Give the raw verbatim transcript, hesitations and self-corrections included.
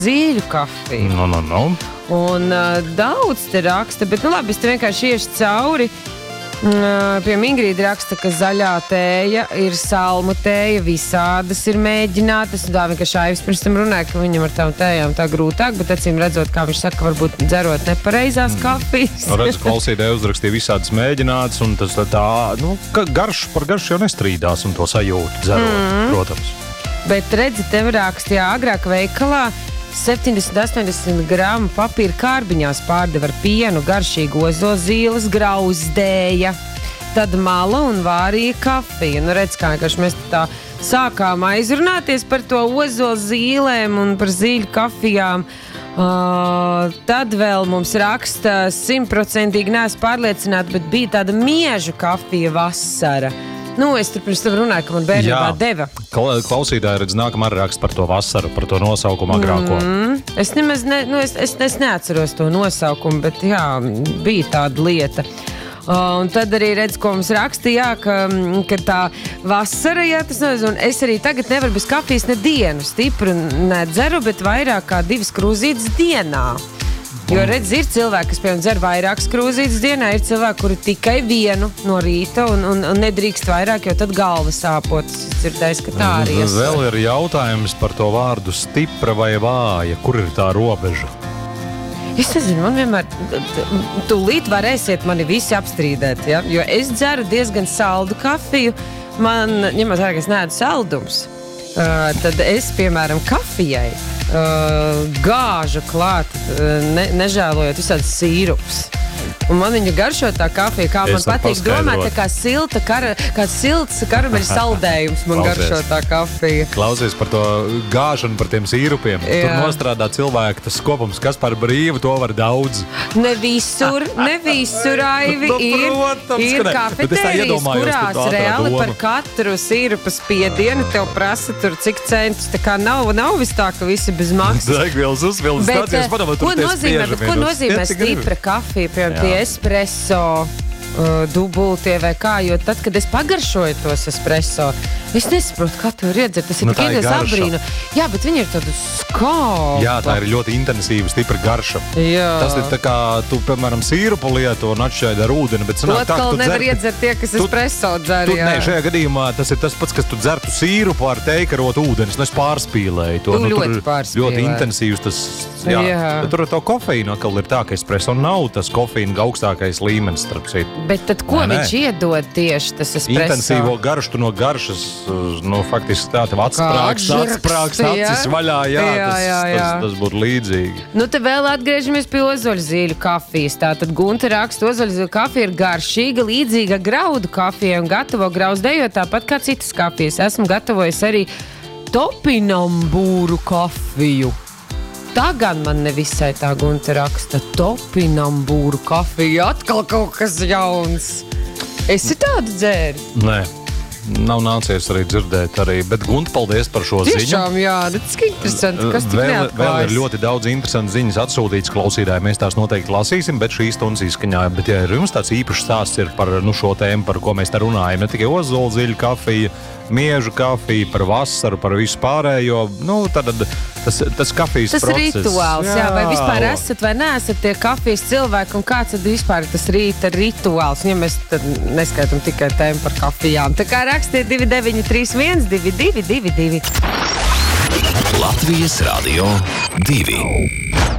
zīļu kafiju. No, no, no. Un uh, daudz te raksta, bet nu labi, es te vienkārši iešu cauri. Uh, pie Ingrīda raksta, ka zaļā tēja ir salmu tēja, visādas ir mēģinātas. Un tā vienkārši Aivis pirms tam runāja, ka viņam ar tām tējām tā grūtāk, bet acīm redzot, kā viņš saka, varbūt dzerot nepareizās kafijas. Mm. Redz, klausītāji uzrakstīja visādas mēģinātas, un tas tā, nu, ka garš par garšu jau nestrīdās un to sajūtu dzerot, mm. protams. Bet redzi, tev rakstījā agrāk veikalā septiņdesmit astoņdesmit gramu papīra kārbiņās pārdeva ar pienu, garšīgu ozozīles, grauzdēja, tad mala un vārīja kafiju. Nu, redz, kā mēs tā sākām aizrunāties par to ozozīlēm un par zīļu kafijām. Uh, tad vēl mums raksta simtprocentīgi neesmu pārliecināta, bet bija tāda miežu kafija vasara. Nu, es tur pirms tam runāju, ka man bērnībā deva. Klausītāji redz nākamā raksta par to vasaru, par to nosaukumu agrāko. Mm, es nemaz ne, nu, es, es, es neatceros to nosaukumu, bet jā, bija tāda lieta. Uh, un tad arī redz, ko mums rakstīja, ka, ka tā vasara, jā, tas nezinu, es arī tagad nevaru bez kafijas ne dienu stipru nedzeru, bet vairāk kā divas krūzītes dienā. Jo, redz, ir cilvēki, kas, piemēram, dzer vairākas krūzītes dienā, ir cilvēki, kuri tikai vienu no rīta un, un, un nedrīkst vairāk, jo tad galva sāpot. Es dzirdēju, ka tā arī ir. Vēl ir jautājums par to vārdu stipra vai vāja. Kur ir tā robeža? Es nezinu, man vienmēr, tūlīt varēsiet mani visi apstrīdēt, ja? Jo es dzeru diezgan saldu kafiju, man, ņemot vērā, ka es neēdu saldums, uh, tad es, piemēram, kafijai Uh, gāžu klāt, uh, ne, nežēlojot visādas sīrups. Un man viņa garšo tā kafija, kā man patīk domāt, tā kā silta, kara, kā silts karameļu saldējums man Klausies. Garšo tā kafija. Klausies par to gāšanu, par tiem sīrupiem. Jā. Tur nostrādā cilvēki, tas kopums, kas par brīvu, to var daudz. Ne visur, ne visur, Aivi, no, ir, protams, ir kafetērijas, kurās reāli par katru sīrupa spiedienu tev prasa tur cik centus. Tā kā nav, nav vis tā, ka visi bez maksas. Degvielas uzvilnas stācijas, padomā, tur ko nozīmē, ko nozīmē stipra kafija, piemēram, tie espresso uh, dubultie vai kā, jo tad, kad es pagaršoju tos espresso, es nesaprotu, kā tu var iedzert, tas ir nu, tikai iedās abrīnu. Jā, bet viņi ir tādu skāpa. Jā, tā ir ļoti intensīva, stipra garša. Jā. Tas ir tā kā tu, piemēram, sīrupu lietu un atšķaidi ar ūdeni, bet sanāk tā, ka tu nevar iedzert tie, kas tu, espresso dzer, tu, jā. Nē, šajā gadījumā tas ir tas pats, kas tu dzertu sīrupu ar teikarot ūdenis, nu es pārspīlēju to. Tu nu, ļoti pārspīlēju. Ļoti intensīvs tas, jā. jā. Bet tur ar to kofeīnu atkal ir tā, ka espresso nav tas kofeīna augstākais līmenis, starp citu. Bet tad ko Nē, viņš iedod tieši tas espresso? Intensīvo garšu tu no garšas, nu, faktiski tā, tev atsprāks, atsprāks, acis vaļā, jā, jā, tas, jā, jā. Tas, tas būtu līdzīgi. Nu, te vēl atgriežamies pie ozoļzīļu kafijas. Tātad Gunta raksta, ozoļzīļu kafija ir garšīga, līdzīga graudu kafijai un gatavo grauzdējot tāpat kā citas kafijas. Esmu gatavojis arī topinambūru kafiju. Tā gan man nevisai tā Gunta raksta. Topinambūru kafija, atkal kaut kas jauns. Esi tādu dzēri? Nē. Nav nācies arī dzirdēt arī, bet Gunta, paldies par šo Tiešām, ziņu. Tiešām, jā, tas ir interesanti, kas tik vēl, neatklājas. vēl ir ļoti daudz interesantas ziņas atsūtītas klausītāji, mēs tās noteikti lasīsim, bet šīs stundas izskaņā, bet ja jums tāds īpašs stāsts ir par nu, šo tēmu, par ko mēs te runājam, ne tikai ozolziļu kafija, miežu kafija, par vasaru, par visu pārējo, nu, tad tas, tas kafijas tas process. Tas rituāls, jā. jā, vai vispār esat vai neesat tie kafijas cilvēki, un kāds tad vispār ir tas rīta rituāls, ja mēs tad neskaitam tikai tēmu par kafijām. Tā kā rakstiet divi deviņi trīs viens divi divi divi divi. Latvijas Radio divi.